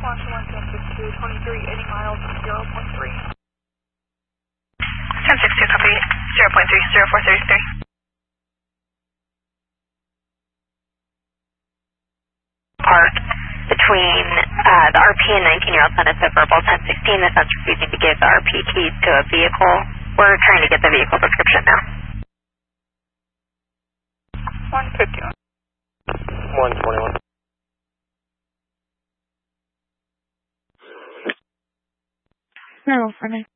161, 23, 80 miles, 0.3. 1062, copy, 0.3, 0433. Park between the RP and 19-year-old son is a verbal 1016. The son's refusing to give the RP keys to a vehicle. We're trying to get the vehicle description now. 151. 121. No, for me.